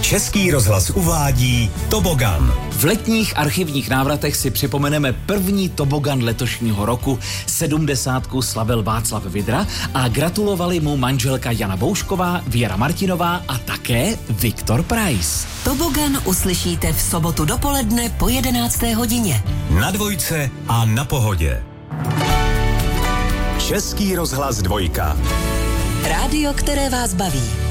Český rozhlas uvádí Tobogan. V letních archivních návratech si připomeneme první tobogan letošního roku. 70 slavil Václav Vydra a gratulovali mu manželka Jana Boušková, Věra Martinová a také Viktor Preiss. Tobogan uslyšíte v sobotu dopoledne po 11. hodině. Na Dvojce a na Pohodě. Český rozhlas 2. Rádio, které vás baví.